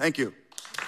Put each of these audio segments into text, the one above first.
Thank you.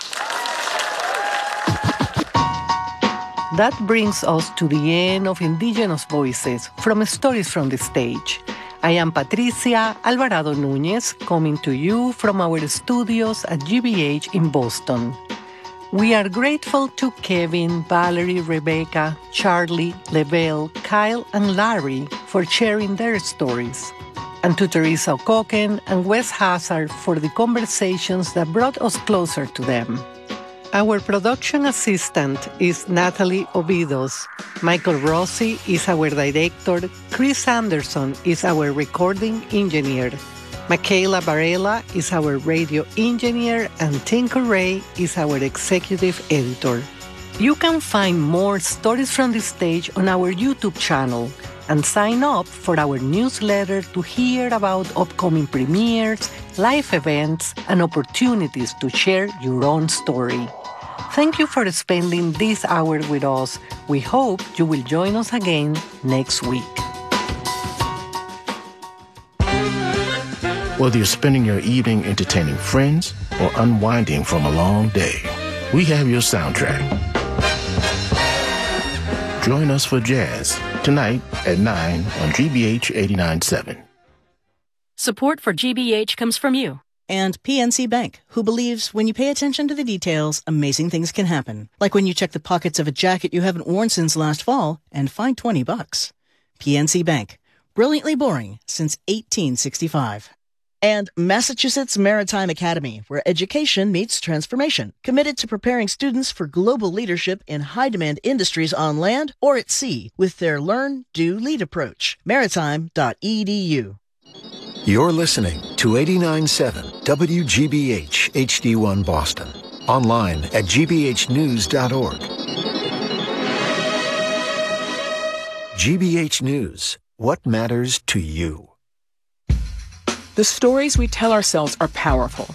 That brings us to the end of Indigenous Voices from Stories from the Stage. I am Patricia Alvarado Núñez, coming to you from our studios at GBH in Boston. We are grateful to Kevin, Valerie, Rebecca, Charlie, Lebel, Kyle, and Larry for sharing their stories, and to Teresa O'Cocken and Wes Hazard for the conversations that brought us closer to them. Our production assistant is Natalie Ovidos. Michael Rossi is our director. Chris Anderson is our recording engineer. Michaela Varela is our radio engineer, and Tinker Ray is our executive editor. You can find more Stories from the Stage on our YouTube channel and sign up for our newsletter to hear about upcoming premieres, live events, and opportunities to share your own story. Thank you for spending this hour with us. We hope you will join us again next week. Whether you're spending your evening entertaining friends or unwinding from a long day, we have your soundtrack. Join us for jazz tonight at 9 on GBH 89.7. Support for GBH comes from you. And PNC Bank, who believes when you pay attention to the details, amazing things can happen. Like when you check the pockets of a jacket you haven't worn since last fall and find $20. PNC Bank, brilliantly boring since 1865. And Massachusetts Maritime Academy, where education meets transformation, committed to preparing students for global leadership in high-demand industries on land or at sea with their Learn, Do, Lead approach. Maritime.edu. You're listening to 89.7 WGBH HD1 Boston. Online at gbhnews.org. GBH News. What matters to you? The stories we tell ourselves are powerful.